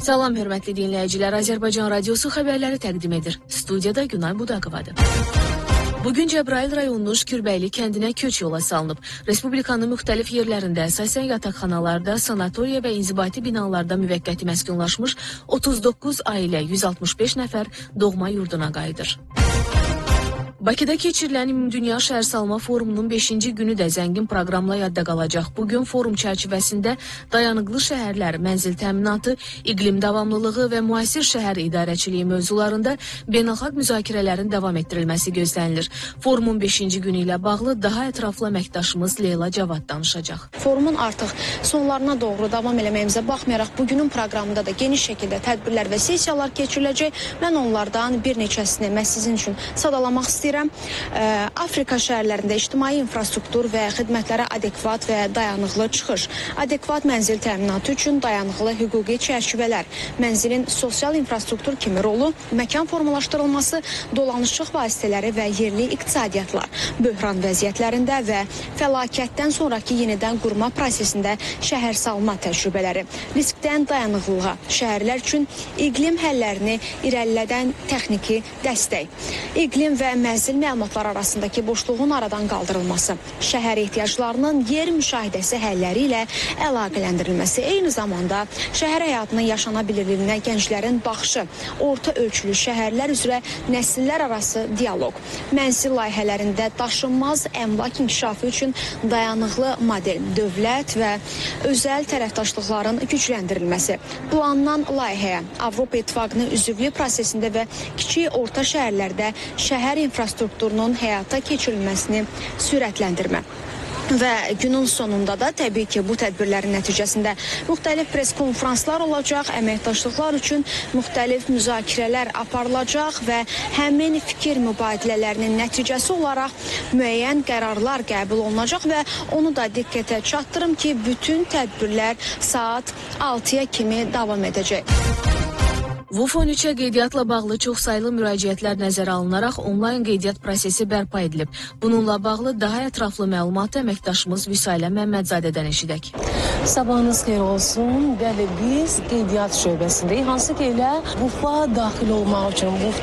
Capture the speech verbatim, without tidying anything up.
Salam hörmətli dinləyicilər, Azərbaycan Radiosu xəbərləri təqdim edir. Studiyada Günay Budaqovadır. Bugün Cəbrayıl rayonunun Şükürbəyli kəndinə köç yola salınıb. Respublikanın müxtəlif yerlərində, əsasən yataqxanalarda, sanatoriya və inzibati binalarda müvəqqəti məskunlaşmış otuz doqquz ailə, yüz altmış beş nəfər doğma yurduna qayıdır. Bakıda keçirilən Ümumdünya Şəhərsalma Forumunun beşinci günü də zəngin proqramla yadda qalacaq. Bugün forum çərçivəsində dayanıqlı şəhərlər, mənzil təminatı, iqlim davamlılığı və müasir şəhər idarəçiliyi mövzularında beynəlxalq müzakirələrin davam etdirilməsi gözlənilir. Forumun beşinci günü ilə bağlı daha ətraflı əməkdaşımız Leyla Cavad danışacaq. Forumun artıq sonlarına doğru davam eləməyimizə baxmayaraq, bugünün proqramında da geniş şəkildə tədbirlər və sessiyalar keçiriləcək. Mən onlardan bir neçəsini məhz sizin üçün sadalamaq istəyirəm. Afrika şəhərlərində ictimai infrastruktur və xidmətlərə adekvat və dayanıqlı çıxış, adekvat mənzil təminatı üçün dayanıqlı hüquqi çərçivələr, mənzilin sosial infrastruktur kimi rolu, məkan formalaşdırılması, dolanışıq vasitələri və yerli iqtisadiyyatlar, böhran vəziyyətlərində və fəlakətdən sonraki yenidən qurma prosesində şəhərsalma təcrübələri, riskdən dayanıqlığa, şəhərlər üçün iqlim həllərini irəlilədən texniki dəstək, iqlim və mənzil Mənzil məlumatlar arasındakı boşluğun aradan qaldırılması, şəhər ehtiyaclarının yer müşahidəsi həlləri ilə əlaqələndirilməsi, eyni zamanda şəhər həyatının yaşanabilirliyinə gənclərin baxışı, orta ölçülü şəhərlər üzrə nəsillər arası dialoq, mənzil layihələrində daşınmaz əmlak inkişafı üçün dayanıqlı model, dövlət və özəl tərəfdaşlıqların gücləndirilməsi, planlanan layihəyə, Avropa İttifaqının üzvlük prosesində və kiçik orta şəhərlərdə şəhər infrastrukturunun strukturunun həyata keçirilməsini sürətləndirmə. Və günün sonunda da təbii ki, bu tədbirlərin nəticəsində müxtəlif pres konfranslar olacaq, əməkdaşlıqlar üçün müxtəlif müzakirələr aparılacaq və həmin fikir mübadilələrinin nəticəsi olaraq müəyyən qərarlar qəbul olunacaq və onu da diqqətə çatdırım ki, bütün tədbirlər saat altıya kimi davam edəcək. VUF on üçə qeydiyyatla bağlı çoxsaylı müraciətlər nəzərə alınaraq onlayn qeydiyyat prosesi bərpa edilib. Bununla bağlı daha ətraflı məlumatı əməkdaşımız Vüsailə Məmmadzadədən eşidək. Sabahınız xeyir olsun. Bəli, biz qeydiyyat şöbəsindəyik. Hansı ki elə VUF-a daxil olmaq üçün, VUF